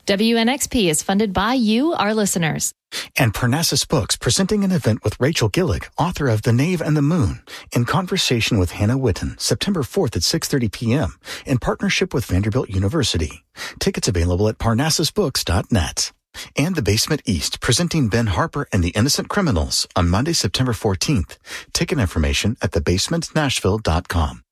WNXP is funded by you, our listeners. And Parnassus Books presenting an event with Rachel Gillick, author of The Knave and the Moon, in conversation with Hannah Witten, September 4th at 6:30 p.m. in partnership with Vanderbilt University. Tickets available at parnassusbooks.net. And The Basement East presenting Ben Harper and the Innocent Criminals on Monday, September 14th. Ticket information at thebasementnashville.com.